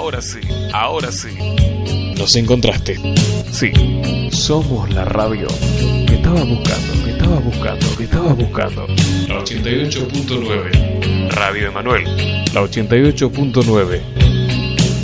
Ahora sí, ahora sí. Nos encontraste. Sí, somos la radio que estabas buscando. La 88.9. Radio Emanuel, la 88.9.